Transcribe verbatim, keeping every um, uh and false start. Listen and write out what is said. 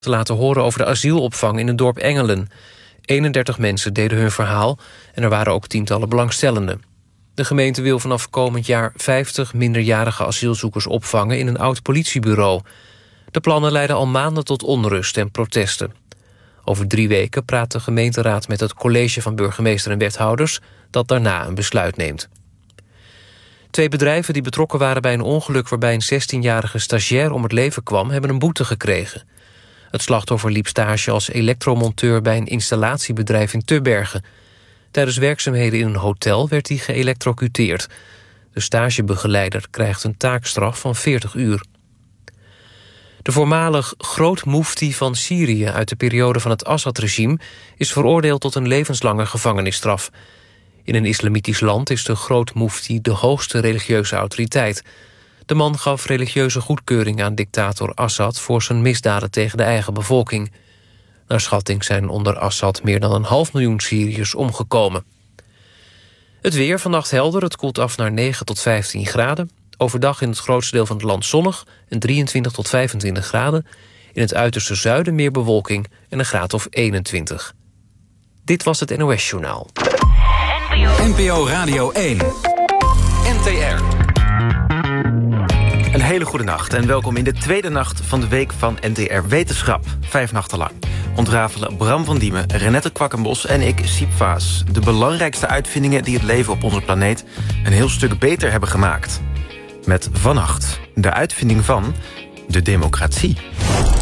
te laten horen over de asielopvang in het dorp Engelen. eenendertig mensen deden hun verhaal en er waren ook tientallen belangstellenden. De gemeente wil vanaf komend jaar vijftig minderjarige asielzoekers opvangen in een oud politiebureau. De plannen leiden al maanden tot onrust en protesten. Over drie weken praat de gemeenteraad met het college van burgemeester en wethouders, dat daarna een besluit neemt. Twee bedrijven die betrokken waren bij een ongeluk waarbij een zestienjarige stagiair om het leven kwam, hebben een boete gekregen. Het slachtoffer liep stage als elektromonteur bij een installatiebedrijf in Tubbergen. Tijdens werkzaamheden in een hotel werd hij geëlektrocuteerd. De stagebegeleider krijgt een taakstraf van veertig uur. De voormalig grootmoefti van Syrië uit de periode van het Assad-regime is veroordeeld tot een levenslange gevangenisstraf. In een islamitisch land is de grootmoefti de hoogste religieuze autoriteit. De man gaf religieuze goedkeuring aan dictator Assad voor zijn misdaden tegen de eigen bevolking. Naar schatting zijn onder Assad meer dan een half miljoen Syriërs omgekomen. Het weer, vannacht helder, het koelt af naar negen tot vijftien graden. Overdag in het grootste deel van het land zonnig en drieëntwintig tot vijfentwintig graden. In het uiterste zuiden meer bewolking en een graad of eenentwintig. Dit was het N O S-journaal. N P O Radio één. N T R. Een hele goede nacht en welkom in de tweede nacht van de week van N T R Wetenschap. Vijf nachten lang ontrafelen Bram van Diemen, Renette Kwakkenbos en ik, Siep Vaas, de belangrijkste uitvindingen die het leven op onze planeet een heel stuk beter hebben gemaakt. Met vannacht de uitvinding van de democratie.